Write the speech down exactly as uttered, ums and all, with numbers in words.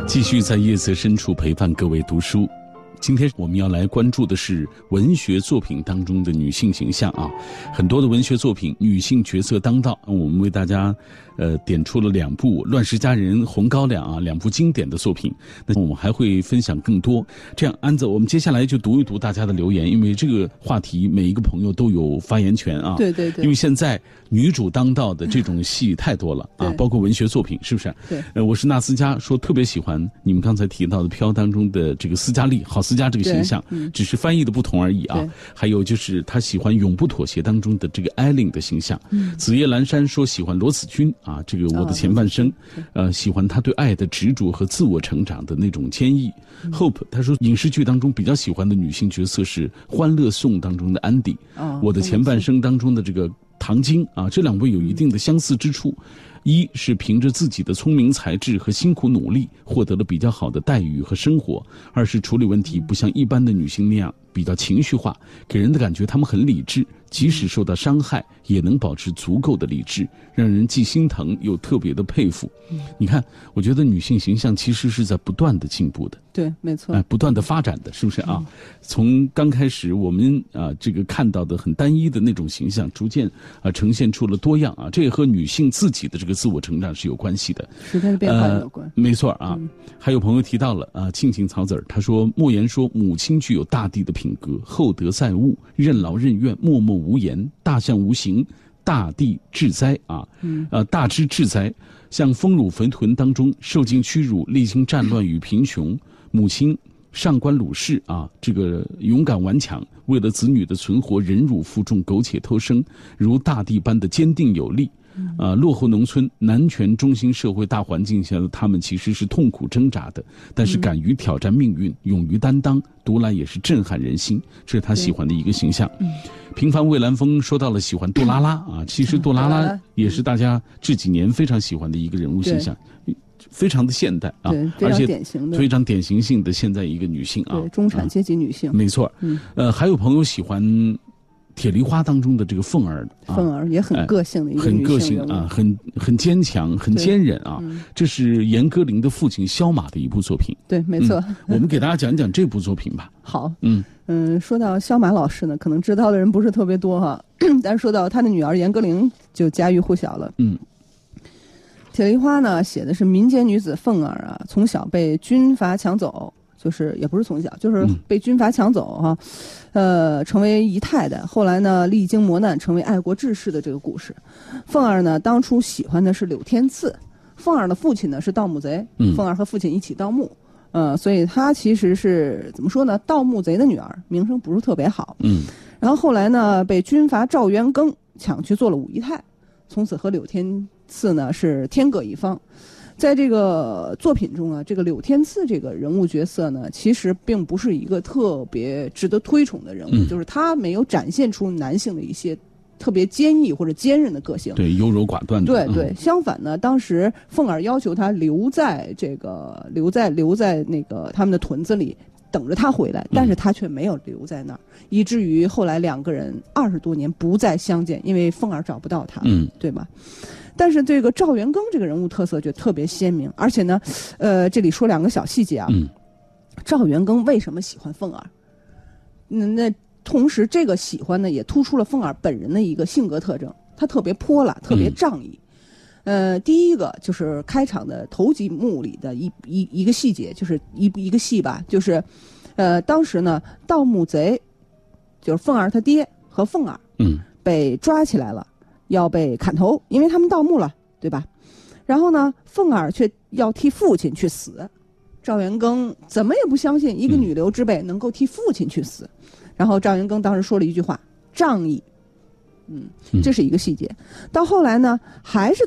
继续在夜色深处陪伴各位读书。今天我们要来关注的是文学作品当中的女性形象啊，很多的文学作品女性角色当道，我们为大家呃点出了两部《乱世佳人》《红高粱》啊，两部经典的作品。那我们还会分享更多。这样，安子，我们接下来就读一读大家的留言，因为这个话题每一个朋友都有发言权啊。 对对对。 因为现在女主当道的这种戏太多了啊，包括文学作品，是不是？ 对。 呃，我是纳斯加，说特别喜欢你们刚才提到的《飘》当中的这个斯嘉丽，好。斯嘉这个形象，嗯、只是翻译的不同而已啊。还有就是他喜欢《永不妥协》当中的这个艾琳的形象。嗯、紫叶阑珊说喜欢罗子君啊，这个我的前半生，哦、呃，喜欢他对爱的执着和自我成长的那种坚毅。嗯、Hope 他说影视剧当中比较喜欢的女性角色是《欢乐颂》当中的安迪。哦、我的前半生当中的这个唐晶啊，这两位有一定的相似之处。一是凭着自己的聪明才智和辛苦努力获得了比较好的待遇和生活，二是处理问题不像一般的女性那样比较情绪化，给人的感觉她们很理智，即使受到伤害也能保持足够的理智，让人既心疼又特别的佩服。嗯、你看，我觉得女性形象其实是在不断的进步的。 对，没错。 哎，不断的发展的，是不是啊？嗯、从刚开始我们啊这个看到的很单一的那种形象，逐渐啊呈现出了多样啊，这也和女性自己的这个自我成长是有关系的， 时代的变化有关。 呃、没错啊。嗯、还有朋友提到了啊，庆庆草籽儿，他说莫言说母亲具有大地的品格，厚德载物，任劳任怨，默默无言，大象无形，大地治灾啊，嗯、呃大知治灾。像丰乳肥臀当中受尽屈辱，历经战乱与贫穷，母亲上官鲁氏啊，这个勇敢顽强，为了子女的存活忍辱负重，苟且偷生，如大地般的坚定有力。啊，落后农村男权中心社会大环境下的他们其实是痛苦挣扎的，但是敢于挑战命运，勇于担当，读来也是震撼人心，这是他喜欢的一个形象。平凡蔚蓝风说到了喜欢杜拉拉啊，其实杜拉拉也是大家这几年非常喜欢的一个人物形象，非常的现代啊，而且非常典型性的现在一个女性啊， 对，中产阶级女性， 啊、没错。嗯，呃，还有朋友喜欢铁梨花当中的这个凤儿， 啊、凤儿也很个性的一个女性，很个性啊，很很坚强，很坚韧啊。嗯、这是严歌苓的父亲萧马的一部作品。 对，没错。 嗯、我们给大家讲讲这部作品吧。 好，嗯嗯，说到萧马老师呢，可能知道的人不是特别多哈，但是说到他的女儿严歌苓就家喻户晓了。嗯，铁梨花呢写的是民间女子凤儿啊，从小被军阀抢走。就是也不是从小，就是被军阀抢走哈、啊，呃，成为姨太太。后来呢，历经磨难，成为爱国志士的这个故事。凤儿呢，当初喜欢的是柳天赐，凤儿的父亲呢是盗墓贼，凤儿和父亲一起盗墓，呃，所以她其实是怎么说呢？盗墓贼的女儿，名声不是特别好。嗯。然后后来呢，被军阀赵元庚抢去做了五姨太，从此和柳天赐呢是天各一方。在这个作品中啊，这个柳天赐这个人物角色呢，其实并不是一个特别值得推崇的人物，嗯、就是他没有展现出男性的一些特别坚毅或者坚韧的个性， 对，优柔寡断的。 对对，嗯、相反呢，当时凤儿要求他留在这个留在留在那个他们的屯子里等着他回来，但是他却没有留在那儿，嗯、以至于后来两个人二十多年不再相见，因为凤儿找不到他，嗯，对吧？但是这个赵元庚这个人物特色就特别鲜明，而且呢，呃，这里说两个小细节啊。嗯、赵元庚为什么喜欢凤儿？嗯，那同时这个喜欢呢，也突出了凤儿本人的一个性格特征，她特别泼辣，特别仗义。嗯、呃，第一个就是开场的头几幕里的一一一个细节，就是一一个戏吧，就是，呃，当时呢，盗墓贼就是凤儿他爹和凤儿，嗯，被抓起来了。要被砍头，因为他们盗墓了，对吧？然后呢，凤儿却要替父亲去死。赵元庚怎么也不相信一个女流之辈能够替父亲去死。嗯、然后赵元庚当时说了一句话：仗义。嗯，这是一个细节。到后来呢，还是